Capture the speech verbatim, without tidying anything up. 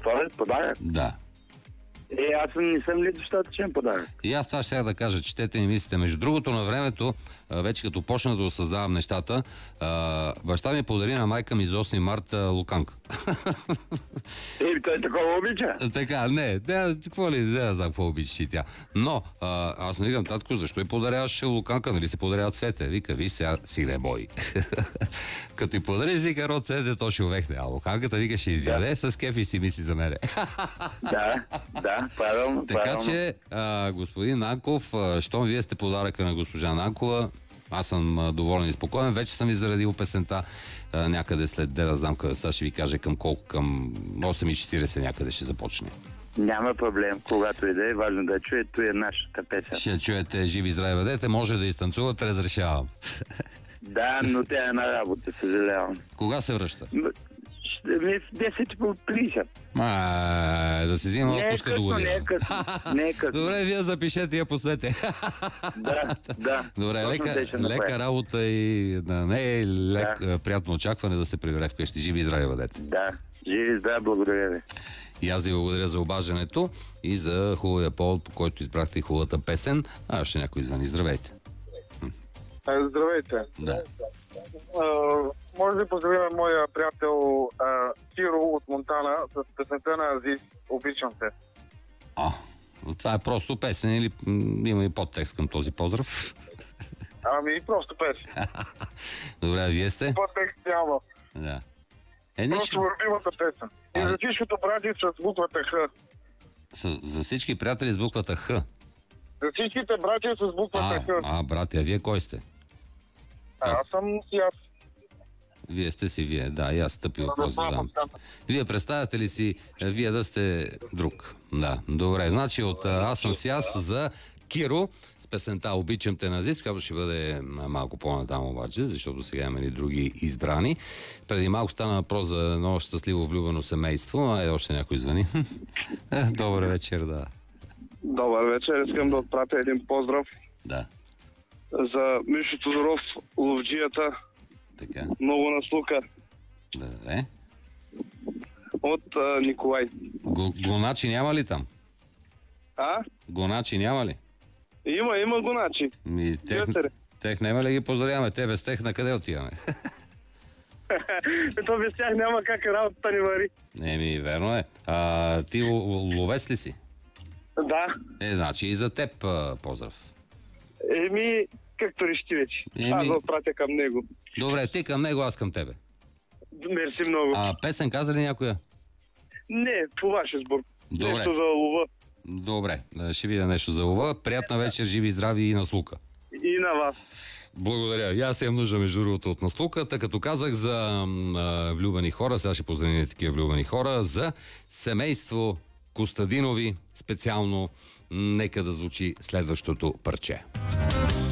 Тоест подарък? Да. Е, аз не съм ли достатъчен подарък? И аз това ще да кажа, четете и мислите. Между другото, на времето, вече като почна да създавам нещата, баща ми подари на майка ми за осми марта луканка. Е, той такова обича. Така, не, не, какво ли, не знам какво обича и тя. Но, а, аз не викам, татко, защо и подаряваш луканка, нали се подарява цвете? Вика, ви сега си не бой. Като и подари, вика, род цвете, то ще увехне. А луканката, вика, ще изяде, да. С кеф и си мисли за мене. Да, да, правилно. Така правилно. че, а, господин Нанков, а, щом вие сте подаръка на госпожа Нанкова, аз съм а, доволен и спокоен. Вече съм изредил песента а, някъде след, де да знам къде, сега ще ви кажа към колко, към осем и четирийсет някъде ще започне. Няма проблем, когато и да е, важно да чуе, той е нашата песен. Ще чуете живи и здрави бъдете, може да изтанцувате, разрешавам. Да, но тя е на работа, съжалявам. Кога се връща? Ще ми в десет по трийсет. А, да се взима отпуска до година. Не е късно, не е късно. Добре, вие запишете и я пуснете. Да, да. Добре, лека, лека работа и да, не е лек, да. Приятно очакване да се прибере вкъщи. Живи и здрави бъдете. Да, живи и здрави, благодаря ви. И аз ви благодаря за обаждането и за хубавия повод, по който избрахте хубавата песен. А още някой звъни. Здравейте. Здравейте. Да. А, може да поздравим моя приятел а, Киро от Монтана с песента на Азис "Обичам те". А, това е просто песен или м, има и подтекст към този поздрав? Ами просто песен. Добре, а вие сте? Подтекст няма. Да. Е, Просто нищо. любимата песен. И А... за всичкото братя с буквата Х. С, за всички приятели с буквата Х. За всичките братя с буквата А, Х. а, братя, вие кой сте? А, аз съм си аз. Вие сте си вие, да, и аз стъпи въпрос задам. Вие представяте ли си, вие да сте друг? Да, добре. Значи от аз съм си аз за Киро с песента "Обичам те" на Азис, която ще бъде малко по-натам обаче, защото сега имаме и други избрани. Преди малко стана въпрос за едно щастливо влюбено семейство, а е още някой звъни. Добър вечер, да. Добър вечер, искам да отпратя един поздрав Да, за Мишо Тодоров, ловджията, така. много наслука, Да, е. от а, Николай. Го, гоначи няма ли там? А? Гоначи няма ли? Има, има гоначи. Ми, тех, Гътър. тех няма ли ги поздравяваме? Те без тех на къде отиваме? То без тях няма как работата ни вари. Не, ми, верно е. А, ти л- ловец ли си? Да. Е, значи и за теб а, поздрав. Еми, както реши вече. Еми... Аз да отпратя към него. Добре, ти към него, аз към тебе. Мерси много. А песен каза ли някоя? Не, по ваш избор. Добре. Нещо за лова. Добре, ще видя нещо за лова. Приятна вечер, живи и здрави и наслука. И на вас. Благодаря. И аз имам нужда, между другото, от наслуката. Като казах за а, влюбени хора, сега ще поздравим такива влюбени хора, за семейство Костадинови специално, нека да звучи следващото парче.